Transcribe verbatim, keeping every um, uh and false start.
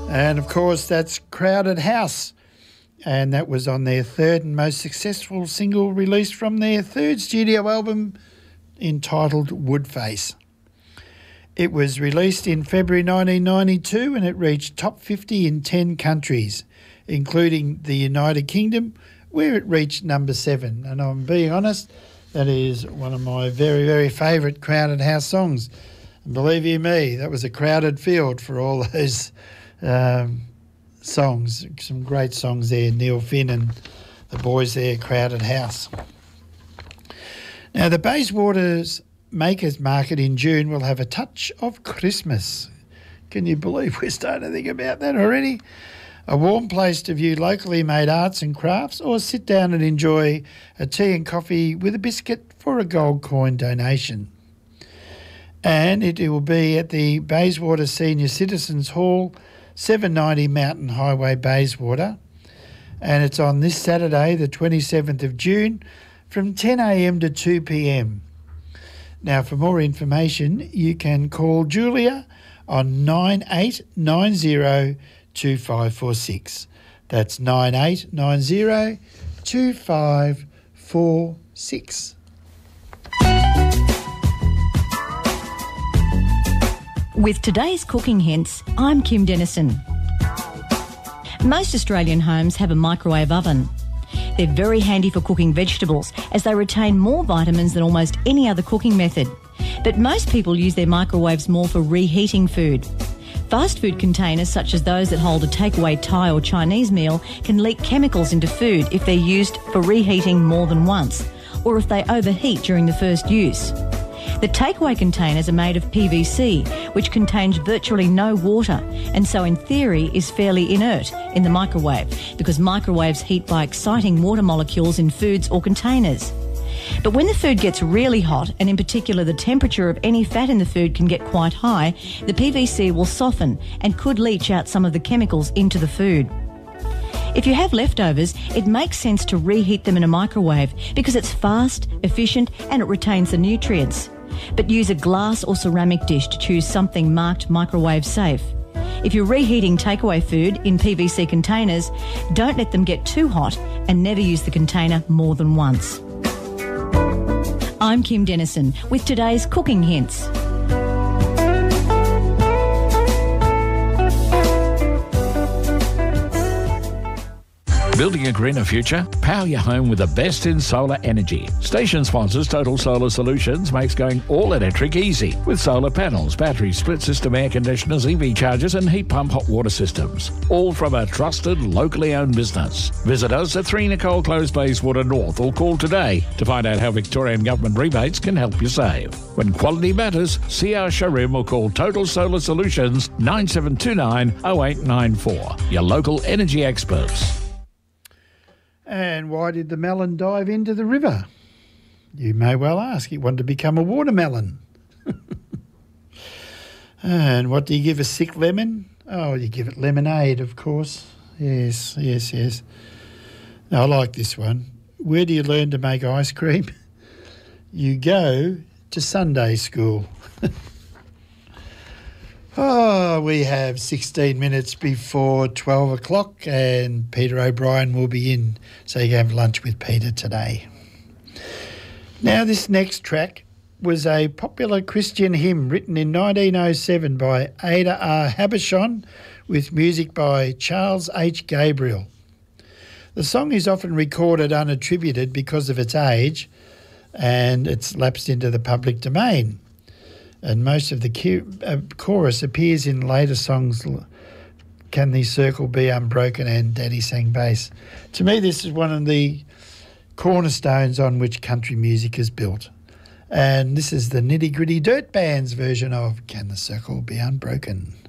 And, of course, that's Crowded House. And that was on their third and most successful single released from their third studio album entitled Woodface. It was released in February nineteen ninety-two and it reached top fifty in ten countries, including the United Kingdom, where it reached number seven. And I'm being honest, that is one of my very, very favourite Crowded House songs. And believe you me, that was a crowded field for all those um, songs. Some great songs there, Neil Finn and the boys there, Crowded House. Now, the Bayswater's Makers Market in June will have a touch of Christmas. Can you believe we're starting to think about that already? A warm place to view locally made arts and crafts, or sit down and enjoy a tea and coffee with a biscuit for a gold coin donation. And it will be at the Bayswater Senior Citizens Hall, seven ninety Mountain Highway, Bayswater. And it's on this Saturday, the twenty-seventh of June, from ten a m to two p m. Now, for more information, you can call Julia on nine eight nine zero two five four six. That's nine eight nine zero two five four six. With today's cooking hints, I'm Kim Dennison. Most Australian homes have a microwave oven. They're very handy for cooking vegetables as they retain more vitamins than almost any other cooking method. But most people use their microwaves more for reheating food. Fast food containers such as those that hold a takeaway Thai or Chinese meal can leak chemicals into food if they're used for reheating more than once, or if they overheat during the first use. The takeaway containers are made of P V C, which contains virtually no water, and so in theory is fairly inert in the microwave, because microwaves heat by exciting water molecules in foods or containers. But when the food gets really hot, and in particular the temperature of any fat in the food can get quite high, the P V C will soften and could leach out some of the chemicals into the food. If you have leftovers, it makes sense to reheat them in a microwave because it's fast, efficient, and it retains the nutrients. But use a glass or ceramic dish to choose something marked microwave safe. If you're reheating takeaway food in P V C containers, don't let them get too hot and never use the container more than once. I'm Kim Dennison with today's cooking hints. Building a greener future? Power your home with the best in solar energy. Station sponsors Total Solar Solutions makes going all electric easy with solar panels, batteries, split system air conditioners, E V chargers and heat pump hot water systems. All from a trusted, locally owned business. Visit us at three Nicole Close, Bayswater North, or call today to find out how Victorian government rebates can help you save. When quality matters, see our showroom or call Total Solar Solutions nine seven two nine oh eight nine four. Your local energy experts. And why did the melon dive into the river? You may well ask. It wanted to become a watermelon. And what do you give a sick lemon? Oh, you give it lemonade, of course. Yes, yes, yes. Now, I like this one. Where do you learn to make ice cream? You go to Sunday school. Oh, we have sixteen minutes before twelve o'clock and Peter O'Brien will be in, so you can have lunch with Peter today. Now, this next track was a popular Christian hymn written in nineteen oh seven by Ada R. Habershon with music by Charles H. Gabriel. The song is often recorded unattributed because of its age and it's lapsed into the public domain. And most of the cu- uh, chorus appears in later songs, Can the Circle Be Unbroken and Daddy Sang Bass. To me, this is one of the cornerstones on which country music is built. And this is the Nitty Gritty Dirt Band's version of Can the Circle Be Unbroken.